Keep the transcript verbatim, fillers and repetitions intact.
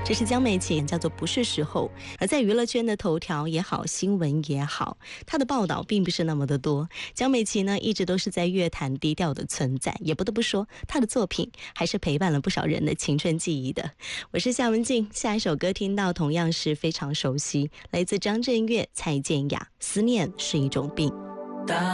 这是江美琪，叫做不是时候。而在娱乐圈的头条也好，新闻也好，她的报道并不是那么的多。江美琪呢，一直都是在乐坛低调的存在，也不得不说，她的作品还是陪伴了不少人的青春记忆的。我是夏文静，下一首歌听到同样是非常熟悉，来自张震岳、蔡健雅，《思念是一种病》。